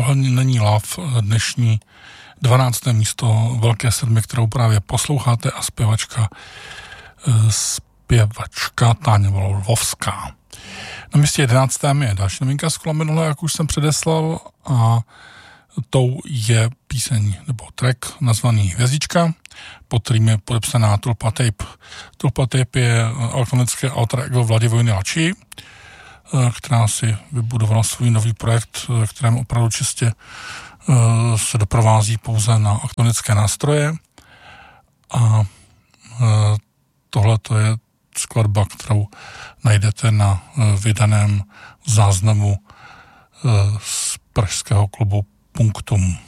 Není Love dnešní 12. místo Velké sedmi, kterou právě posloucháte, a zpěvačka Táňa Lvovská. Na místě 11. je další novinka z kola minule, jak už jsem předeslal, a tou je píseň nebo track nazvaný Hvězdička, pod kterým je podepsaná Tulpa Tape. Tulpa Tape je elektronické alter ego Vladivojny Lači, která si vybudovala svůj nový projekt, kterém opravdu čistě se doprovází pouze na elektronické nástroje. A tohle to je skladba, kterou najdete na vydaném záznamu z pražského klubu Punktum.